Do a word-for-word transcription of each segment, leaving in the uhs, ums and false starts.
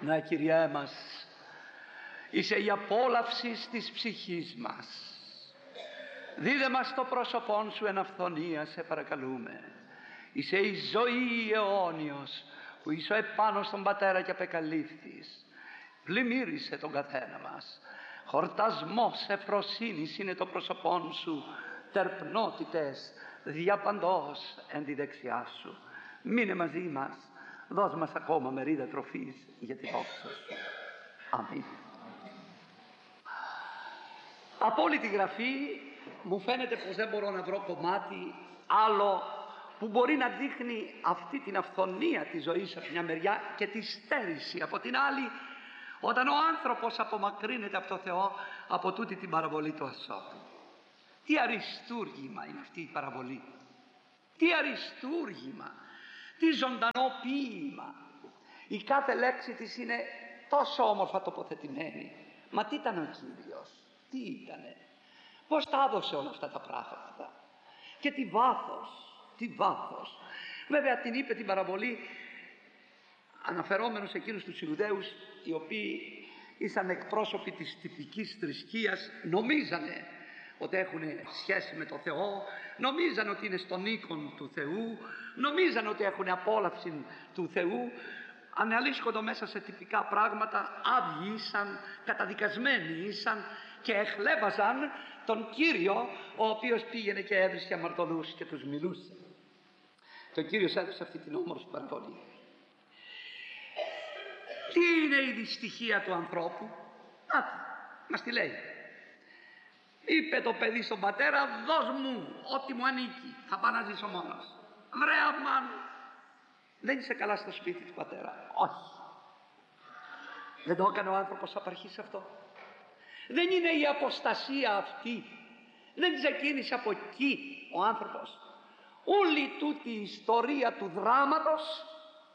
Ναι, Κυριέ μας, είσαι η απόλαυση της ψυχής μας. Δίδε μας το πρόσωπόν σου εν αυθονία, σε παρακαλούμε. Είσαι η ζωή αιώνιος που είσαι επάνω στον Πατέρα και απεκαλύφθης. Πλημμύρισε τον καθένα μας. Χορτασμός ευφροσύνης είναι το πρόσωπόν σου, τερπνότητες διαπαντός εν τη δεξιά σου. Μείνε μαζί μας, δώσ' μας ακόμα μερίδα τροφής για τη δόξα σου. Αμήν. Από όλη τη Γραφή μου φαίνεται πως δεν μπορώ να βρω κομμάτι άλλο που μπορεί να δείχνει αυτή την αυθονία της ζωής από μια μεριά και τη στέρηση από την άλλη, όταν ο άνθρωπος απομακρύνεται από το Θεό, από τούτη την παραβολή του ασώτου. Τι αριστούργημα είναι αυτή η παραβολή, τι αριστούργημα, τι ζωντανό ποίημα. Η κάθε λέξη της είναι τόσο όμορφα τοποθετημένη. Μα τι ήταν ο Κύριος, τι ήτανε, πώς τα έδωσε όλα αυτά τα πράγματα και τι βάθος, τι βάθος. Βέβαια την είπε την παραβολή αναφερόμενος εκείνους τους Ιουδαίους, οι οποίοι ήσαν εκπρόσωποι της τυπικής θρησκείας, νομίζανε ότι έχουν σχέση με το Θεό, νομίζανε ότι είναι στον οίκον του Θεού, νομίζανε ότι έχουν απόλαυση του Θεού, αναλύσκοντο μέσα σε τυπικά πράγματα, άδειοι ήσαν, καταδικασμένοι ήσαν και εχλέβαζαν τον Κύριο, ο οποίος πήγαινε και έβρισκε αμαρτωλούς και τους μιλούσε. Και ο Κύριος έδωσε αυτή την όμορφη παραβολή. Τι είναι η δυστυχία του ανθρώπου? Άτε, μας τη λέει. Είπε το παιδί στον πατέρα, δώσ' μου ό,τι μου ανήκει, θα πάω να ζήσω μόνος. Βρε αμάν, δεν είσαι καλά στο σπίτι του πατέρα. Όχι. Δεν το έκανε ο άνθρωπος απ' αρχής αυτό? Δεν είναι η αποστασία αυτή, δεν ξεκίνησε από εκεί ο άνθρωπος? Όλη τούτη η ιστορία του δράματος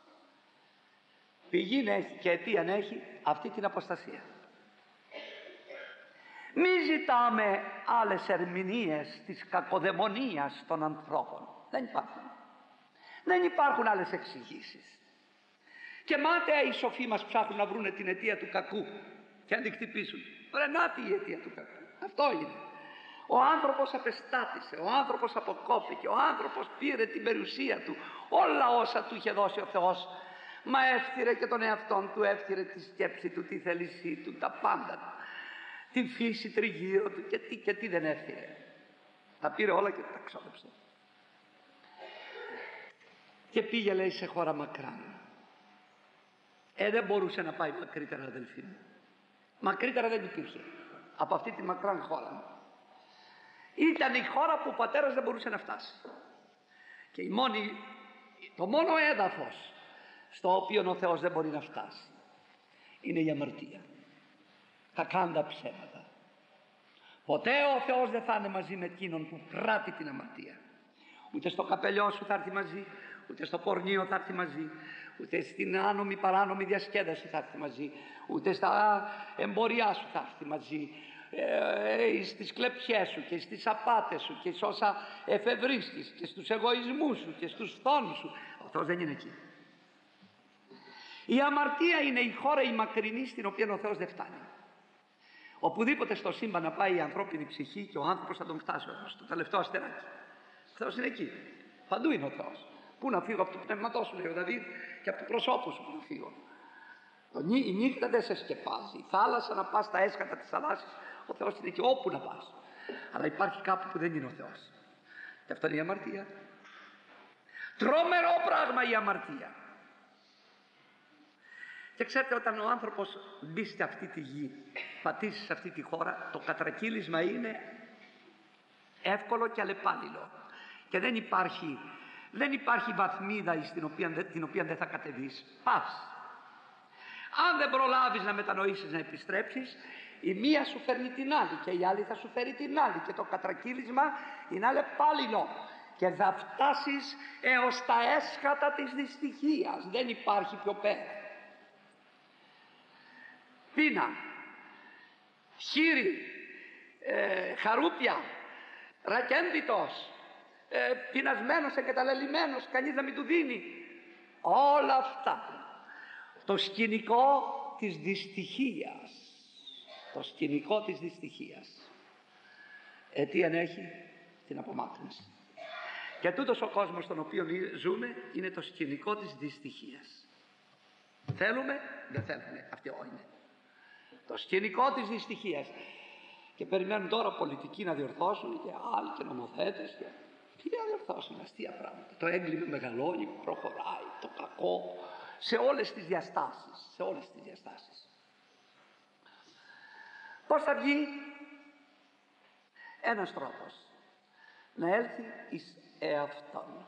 πηγή έχει και αιτία έχει αυτή την αποστασία. Μη ζητάμε άλλες ερμηνείες της κακοδαιμονίας των ανθρώπων. Δεν υπάρχουν. Δεν υπάρχουν άλλες εξηγήσεις. Και μάταια οι σοφοί μας ψάχνουν να βρουν την αιτία του κακού και να την χτυπήσουν. Ρε, νάτι η αιτία του κακού. Αυτό είναι. Ο άνθρωπος απεστάτησε, ο άνθρωπος αποκόπηκε, ο άνθρωπος πήρε την περιουσία του, όλα όσα του είχε δώσει ο Θεός. Μα έφτιρε και τον εαυτόν του, έφτιρε τη σκέψη του, τη θέλησή του, τα πάντα του, τη φύση τριγύρω του και τι και τι δεν έφτιρε. Τα πήρε όλα και τα ξόδεψε. Και πήγε, λέει, σε χώρα μακράν. Ε, δεν μπορούσε να πάει μακρύτερα, αδελφοί μου. Μακρύτερα δεν υπήρχε από αυτή τη μακράν χώρα. Ήταν η χώρα που ο πατέρας δεν μπορούσε να φτάσει. Και η μόνη, το μόνο έδαφος στο οποίο ο Θεός δεν μπορεί να φτάσει είναι η αμαρτία, τα κάντα ψέματα. Ποτέ ο Θεός δεν θα είναι μαζί με εκείνον που πράττει την αμαρτία. Ούτε στο καπελιό σου θα έρθει μαζί, ούτε στο πορνείο θα έρθει μαζί, ούτε στην άνομη παράνομη διασκέδαση θα έρθει μαζί, ούτε στα εμποριά σου θα έρθει μαζί, ε, στις κλεψιές σου και στις απάτες σου και σε όσα εφευρίσκεις και στους εγωισμούς σου και στους φθόνους σου. Ο Θεός δεν είναι εκεί. Η αμαρτία είναι η χώρα η μακρινή στην οποία ο Θεός δεν φτάνει. Οπουδήποτε στο σύμπαν να πάει η ανθρώπινη ψυχή και ο άνθρωπος θα τον φτάσει στο τελευταίο αστεράκι. Ο Θεός είναι εκεί. Παντού είναι ο Θεός. Πού να φύγω από το πνεύματό σου, λέει ο Δαβίδ, και από το προσώπου σου, πού να φύγω. Η νύχτα δεν σε σκεπάζει. Η θάλασσα να πας στα έσκατα της θαλάσσης, ο Θεός είναι εκεί όπου να πας. Αλλά υπάρχει κάπου που δεν είναι ο Θεός. Και αυτό είναι η αμαρτία. Τρομερό πράγμα η αμαρτία. Και ξέρετε, όταν ο άνθρωπος μπει σε αυτή τη γη, πατήσει σε αυτή τη χώρα, το κατρακύλισμα είναι εύκολο και αλλεπάλληλο. Και δεν υπάρχει, δεν υπάρχει βαθμίδα στην οποία, την οποία δεν θα κατεβείς. Πας. Αν δεν προλάβεις να μετανοήσεις, να επιστρέψεις, η μία σου φέρνει την άλλη και η άλλη θα σου φέρει την άλλη. Και το κατρακύλισμα είναι αλλεπάλληλο. Και θα φτάσεις έως τα έσχατα της δυστυχίας. Δεν υπάρχει πιο πέρα. Πείνα, χείρι, ε, χαρούπια, ρακέντητος, ε, πεινασμένος, εγκαταλελειμμένος, κανείς να μην του δίνει. Όλα αυτά. το σκηνικό της δυστυχίας. Το σκηνικό της δυστυχίας. Ε, τι ενέχει? Την απομάκρυνση. Και τούτος ο κόσμος στον οποίο ζούμε είναι το σκηνικό της δυστυχίας. Θέλουμε, δεν θέλουμε, αυτό είναι. Το σκηνικό της δυστυχίας. Και περιμένουν τώρα πολιτικοί να διορθώσουν και άλλοι και νομοθέτες. Και... τι να διορθώσουν, αστεία πράγματα. Το έγκλημα μεγαλώνει, προχωράει, το κακό, σε όλες τις διαστάσεις. Σε όλες τις διαστάσεις. Πώς θα βγει? Ένας τρόπος. Να έλθει εις εαυτόν.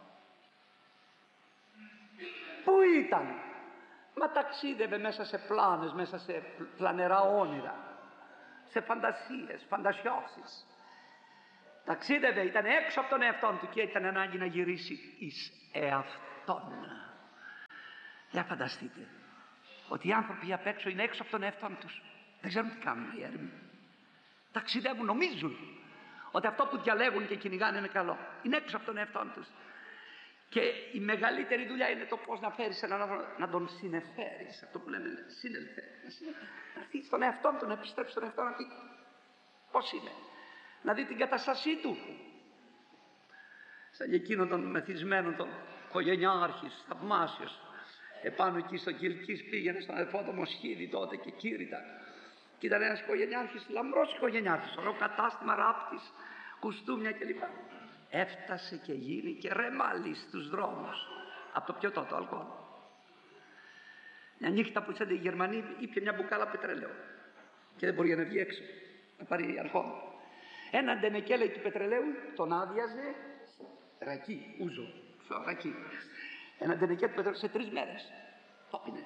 Πού ήταν? Μα ταξίδευε μέσα σε πλάνες, μέσα σε πλανερά όνειρα, σε φαντασίες, φαντασιώσεις. Ταξίδευε, ήταν έξω από τον εαυτόν του και ήταν ανάγκη να γυρίσει εις εαυτόν. Για φανταστείτε ότι οι άνθρωποι απ' έξω είναι έξω από τον εαυτόν τους. Δεν ξέρουν τι κάνουν οι έρημοι. Ταξιδεύουν, νομίζουν ότι αυτό που διαλέγουν και κυνηγάνε είναι καλό. Είναι έξω από τον εαυτόν τους. Και η μεγαλύτερη δουλειά είναι το πώς να φέρεις έναν άνθρωπο, να τον συνεφέρεις. Αυτό που λέμε συνελφέρει. Να έρθει στον εαυτό του, να επιστρέψει στον εαυτό, να δει πώς είναι. Να δει την κατάστασή του. Σαν εκείνον τον μεθυσμένο, τον οικογενειάρχης, θαυμάσιος. Επάνω εκεί στο Κιλκής πήγαινε στον αδερφό του Μοσχίδη τότε και κήρυτα. Και ήταν ένας οικογενειάρχης, λαμπρός οικογενειάρχης, ωραίο κατάστημα, ράπτης, κουστούμια κλπ. Έφτασε και γίνηκε ρεμάλι στους δρόμους από το πιωτό, το αλκοόλ. Μια νύχτα που ήρθαν οι Γερμανοί, ήπια μια μπουκάλα πετρελαίου και δεν μπορεί να βγει έξω να πάρει αλκοόλ. Ένα ντενεκέλε του πετρελαίου τον άδειαζε ρακί, ούζο, ρακί. Ένα ντενεκέλε του πετρελαίου σε τρεις μέρες. Το πίνε.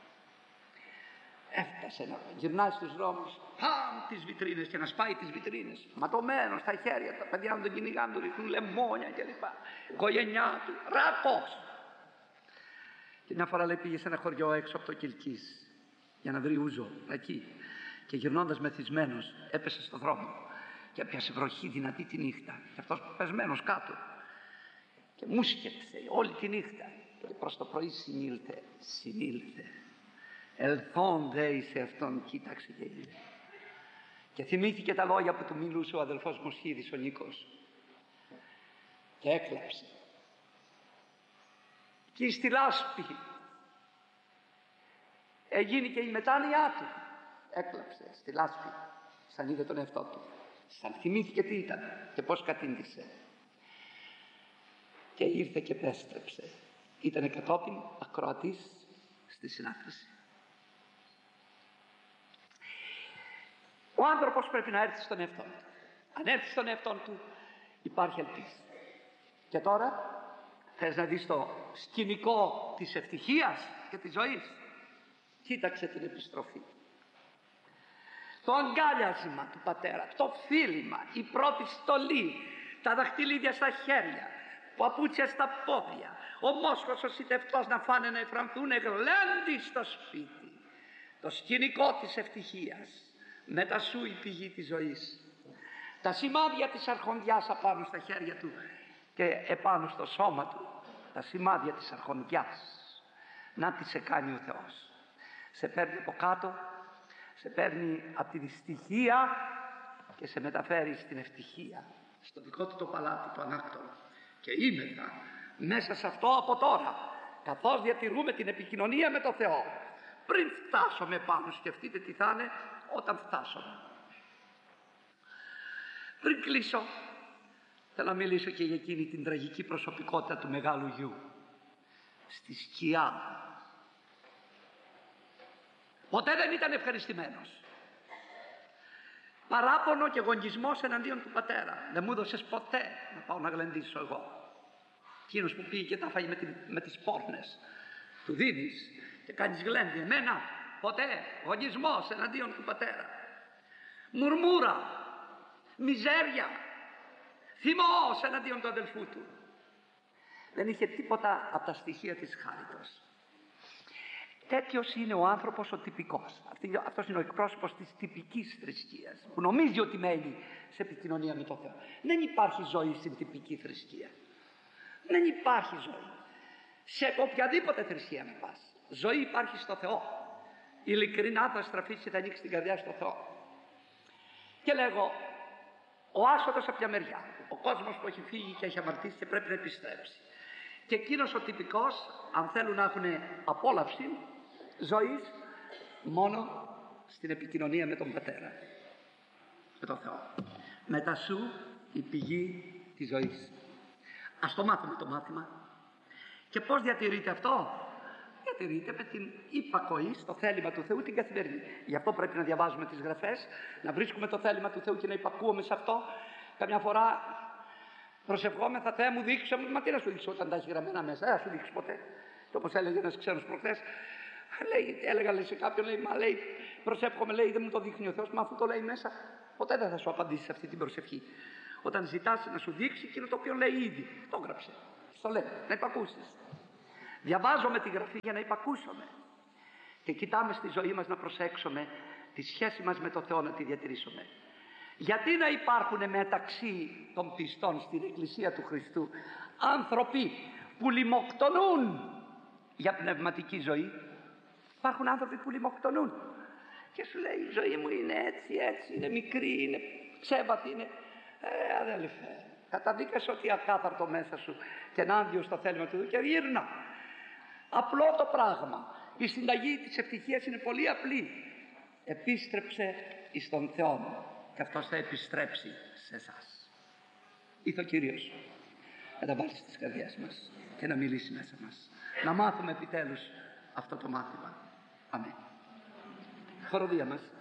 Έφτασε να γυρνάει στους δρόμους, πάμ τις βιτρίνες και να σπάει τις βιτρίνες. Ματωμένος στα χέρια, τα παιδιά να τον κυνηγάνε, του ρίχνουν λεμόνια κλπ. Οικογένειά του, ράκος. Και μια φορά λέει πήγε σε ένα χωριό έξω από το Κιλκής για να βρει ούζο εκεί. Και γυρνώντας μεθυσμένος έπεσε στο δρόμο και έπιασε βροχή δυνατή τη νύχτα. Και αυτός πεσμένος κάτω. Και μουσκεψε όλη τη νύχτα. Και προς το πρωί συνήλθε, συνήλθε. Ελθόν δε εις αυτόν, κοίταξε και είδε. Και θυμήθηκε τα λόγια που του μιλούσε ο αδελφός Μοσχίδης, ο Νίκος. Και έκλαψε. Και στη λάσπη έγινε και η μετάνοιά του. Έκλαψε στη λάσπη, σαν είδε τον εαυτό του. Σαν θυμήθηκε τι ήταν και πώς κατήντησε. Και ήρθε και επέστρεψε. Ήτανε κατόπιν ακροατής στη συνάθρηση. Ο άνθρωπος πρέπει να έρθει στον εαυτό του. Αν έρθει στον εαυτό του υπάρχει ελπίση. Και τώρα θες να δεις το σκηνικό της ευτυχίας και της ζωής? Κοίταξε την επιστροφή. Το αγκάλιασμα του πατέρα, το φίλημα, η πρώτη στολή, τα δαχτυλίδια στα χέρια, παπούτσια στα πόδια, ο μόσχος ο σιτευτός να φάνε να εφρανθούν γλέντι στο σπίτι. Το σκηνικό της ευτυχίας. Μετά σου η πηγή της ζωής. Τα σημάδια της αρχοντιάς απάνω στα χέρια του και επάνω στο σώμα του. Τα σημάδια της αρχοντιάς. Να τι σε κάνει ο Θεός. Σε παίρνει από κάτω, σε παίρνει από τη δυστυχία και σε μεταφέρει στην ευτυχία. Στο δικό του το παλάτι, το ανάκτορο. Και είμεθα μέσα σε αυτό από τώρα, καθώς διατηρούμε την επικοινωνία με το Θεό. Πριν φτάσουμε πάνω, σκεφτείτε τι θα είναι όταν φτάσουμε. Πριν κλείσω, θέλω να μιλήσω και για εκείνη την τραγική προσωπικότητα του μεγάλου γιου. Στη σκιά. Ποτέ δεν ήταν ευχαριστημένος. Παράπονο και γονισμός εναντίον του πατέρα. Δεν μου έδωσες ποτέ να πάω να γλεντήσω εγώ. Εκείνος που πήγε και τα φάγει με, τη, με τις πόρνες. Του δίνεις και κάνεις γλέντι. Εμένα ποτέ γονισμός εναντίον του πατέρα. Μουρμούρα, μιζέρια, θυμός εναντίον του αδελφού του. Δεν είχε τίποτα από τα στοιχεία της χάριτος. Τέτοιος είναι ο άνθρωπος ο τυπικός. Αυτός είναι ο εκπρόσωπος της τυπικής θρησκείας, που νομίζει ότι μένει σε επικοινωνία με τον Θεό. Δεν υπάρχει ζωή στην τυπική θρησκεία. Δεν υπάρχει ζωή. Σε οποιαδήποτε θρησκεία να πας. Ζωή υπάρχει στο Θεό. Ειλικρινά θα στραφείς και θα ανοίξεις την καρδιά στο Θεό. Και λέγω, ο άσωτος από μια μεριά, ο κόσμος που έχει φύγει και έχει αμαρτήσει και πρέπει να επιστρέψει. Και εκείνος ο τυπικός, αν θέλουν να έχουν απόλαυση ζωής, μόνο στην επικοινωνία με τον Πατέρα, με τον Θεό. Μετά σου η πηγή της ζωής. Ας το μάθουμε το μάθημα. Και πώς διατηρείται αυτό? Διατηρείται με την υπακοή στο θέλημα του Θεού την καθημερινή. Γι' αυτό πρέπει να διαβάζουμε τις Γραφές, να βρίσκουμε το θέλημα του Θεού και να υπακούουμε σε αυτό. Καμιά φορά προσευχόμεθα, Θεέ μου δείξε μου, μα τι να σου δείξω όταν τα έχει γραμμένα μέσα, δεν θα σου δείξει ποτέ. Και όπως έλεγε ένας ξένος προχθές, λέει, έλεγα λέει, σε κάποιον, λέει, μα λέει, προσεύχομαι, λέει, δεν μου το δείχνει ο Θεός, μα αφού το λέει μέσα, ποτέ δεν θα σου απαντήσει αυτή την προσευχή. Όταν ζητάς να σου δείξει εκείνο το οποίο λέει ήδη, το έγραψε. Στο λέει, να υπακούσεις. Διαβάζουμε τη Γραφή για να υπακούσουμε. Και κοιτάμε στη ζωή μας να προσέξουμε τη σχέση μας με το Θεό, να τη διατηρήσουμε. Γιατί να υπάρχουν μεταξύ των πιστών στην Εκκλησία του Χριστού άνθρωποι που λιμοκτονούν για πνευματική ζωή? Υπάρχουν άνθρωποι που λιμοκτονούν και σου λέει η ζωή μου είναι έτσι, έτσι, είναι μικρή, είναι ξέβατη, είναι... Ε, αδέλφε, καταδίκασε ότι ακάθαρτο μέσα σου και ενάντια στο θέλημα του και γύρνα. Απλό το πράγμα. Η συνταγή της ευτυχίας είναι πολύ απλή. Επίστρεψε εις τον Θεό και αυτός θα επιστρέψει σε εσάς. Ήθο Κύριος να τα βάλει στις καρδιές μας και να μιλήσει μέσα μας. Να μάθουμε επιτέλους αυτό το μάθημα. Αμήν. Χοροδία μας.